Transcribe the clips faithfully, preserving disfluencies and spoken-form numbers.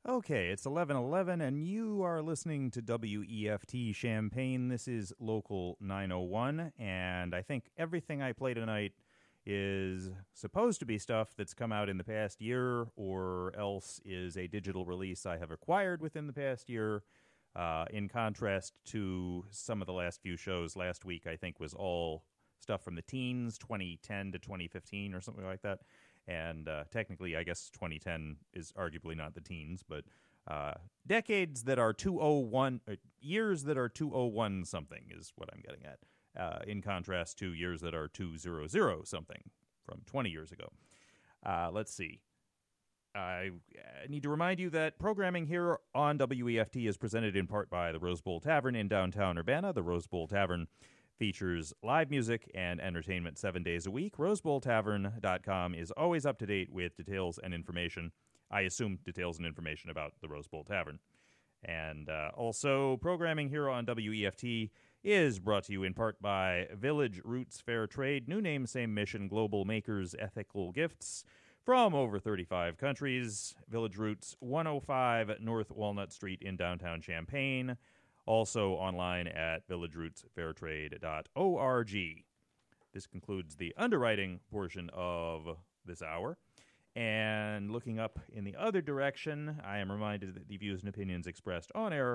Okay, it's eleven eleven, and you are listening to W E F T Champaign. This is Local nine oh one, and I think everything I play tonight is supposed to be stuff that's come out in the past year, or else is a digital release I have acquired within the past year. Uh, in contrast to some of the last few shows, last week I think was all stuff from the teens, twenty ten to twenty fifteen or something like that. And uh, technically, I guess twenty ten is arguably not the teens, but uh, decades that are two oh one, uh, years that are two oh one something is what I'm getting at, uh, in contrast to years that are two hundred something from twenty years ago. Uh, let's see. I need to remind you that programming here on W E F T is presented in part by the Rose Bowl Tavern in downtown Urbana. The Rose Bowl Tavern features live music and entertainment seven days a week. rose bowl tavern dot com is always up to date with details and information. I assume details and information about the Rose Bowl Tavern. And uh, also, programming here on W E F T is brought to you in part by Village Roots Fair Trade. New name, same mission, global makers, ethical gifts from over thirty-five countries. Village Roots, one oh five North Walnut Street in downtown Champaign. Also online at village roots fair trade dot org. This concludes the underwriting portion of this hour. And looking up in the other direction, I am reminded that the views and opinions expressed on air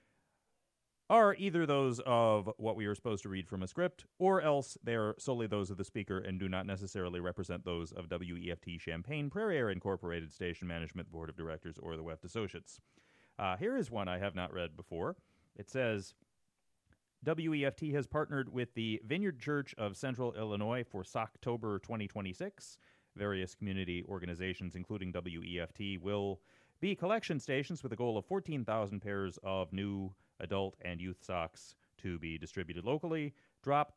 are either those of what we are supposed to read from a script, or else they are solely those of the speaker and do not necessarily represent those of W E F T Champaign Prairie Air Incorporated Station Management Board of Directors or the Weft Associates. Uh, here is one I have not read before. It says, W E F T has partnered with the Vineyard Church of Central Illinois for Socktober twenty twenty-six. Various community organizations, including W E F T, will be collection stations with a goal of fourteen thousand pairs of new adult and youth socks to be distributed locally. Drop,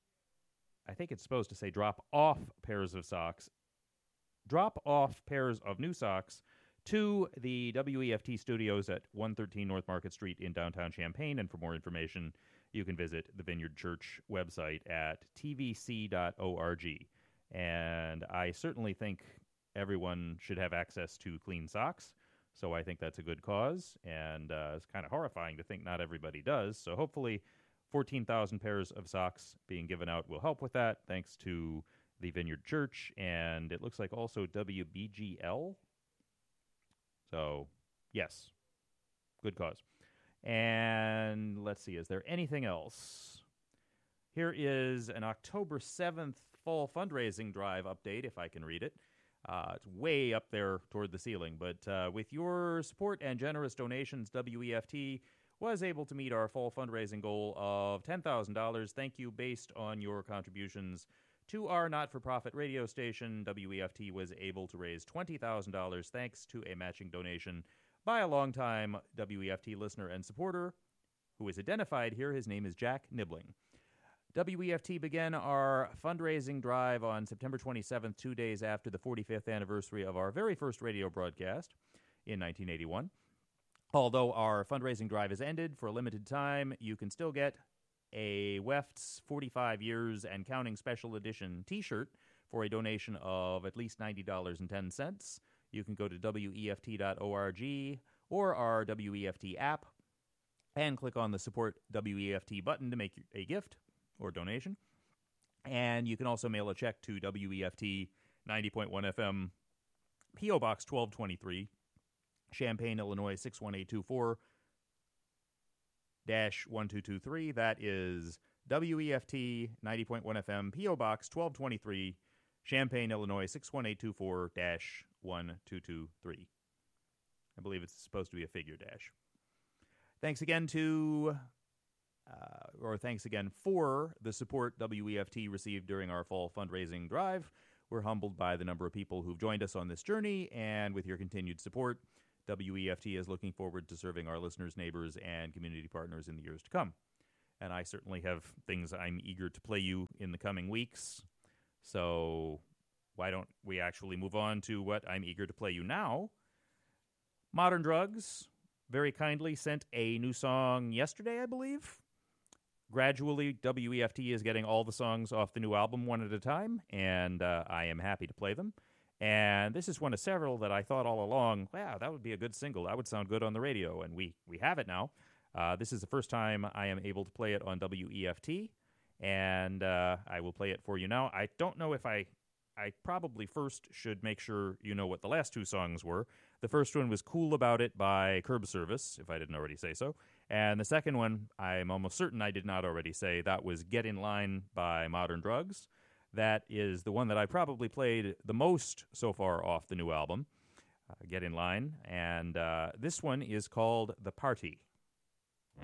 I think it's supposed to say drop off pairs of socks. Drop off pairs of new socks to the W E F T studios at one thirteen North Market Street in downtown Champaign. And for more information, you can visit the Vineyard Church website at t v c dot org. And I certainly think everyone should have access to clean socks, so I think that's a good cause. And uh, it's kind of horrifying to think not everybody does. So hopefully fourteen thousand pairs of socks being given out will help with that, thanks to the Vineyard Church. And it looks like also W B G L. So, yes, good cause. And let's see, is there anything else? Here is an October seventh fall fundraising drive update, if I can read it. Uh, it's way up there toward the ceiling, but uh, with your support and generous donations, W E F T was able to meet our fall fundraising goal of ten thousand dollars. Thank you. Based on your contributions to our not-for-profit radio station, W E F T was able to raise twenty thousand dollars thanks to a matching donation by a longtime W E F T listener and supporter who is identified here. His name is Jack Nibbling. W E F T began our fundraising drive on September twenty-seventh, two days after the forty-fifth anniversary of our very first radio broadcast in nineteen eighty-one. Although our fundraising drive has ended for a limited time, you can still get a Weft's forty-five years and counting special edition t-shirt for a donation of at least ninety dollars and ten cents. You can go to W E F T dot org or our W E F T app and click on the Support W E F T button to make a gift or donation. And you can also mail a check to W E F T ninety point one F M, P O. Box twelve twenty-three, Champaign, Illinois six one eight two four dash one two two three. That is W E F T ninety point one F M, P O. Box twelve twenty-three, Champaign, Illinois six one eight two four dash one two two three. I believe it's supposed to be a figure dash. Thanks again to... Uh, or thanks again for the support W E F T received during our fall fundraising drive. We're humbled by the number of people who've joined us on this journey, and with your continued support, W E F T is looking forward to serving our listeners, neighbors, and community partners in the years to come. And I certainly have things I'm eager to play you in the coming weeks, so why don't we actually move on to what I'm eager to play you now? Modern Drugs very kindly sent a new song yesterday, I believe. Gradually, W E F T is getting all the songs off the new album one at a time, and uh, I am happy to play them. And this is one of several that I thought all along, wow, that would be a good single. That would sound good on the radio. And we, we have it now. Uh, this is the first time I am able to play it on W E F T. And uh, I will play it for you now. I don't know if I... I probably first should make sure you know what the last two songs were. The first one was Cool About It by Curb Service, if I didn't already say so. And the second one, I'm almost certain I did not already say, that was Get in Line by Modern Drugs. That is the one that I probably played the most so far off the new album, uh, Get in Line. And uh, this one is called The Party.